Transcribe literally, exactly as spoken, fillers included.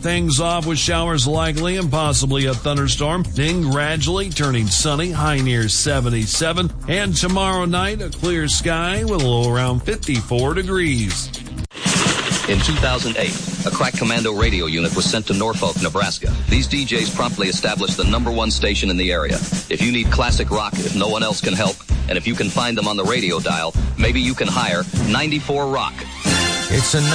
things off with showers likely and possibly a thunderstorm, then gradually turning sunny, high near seventy-seven. And tomorrow night, a clear sky with a low around fifty-four degrees. In two thousand eight, a crack commando radio unit was sent to Norfolk, Nebraska. These D Js promptly established the number one station in the area. If you need classic rock, if no one else can help, and if you can find them on the radio dial, maybe you can hire ninety-four Rock. It's a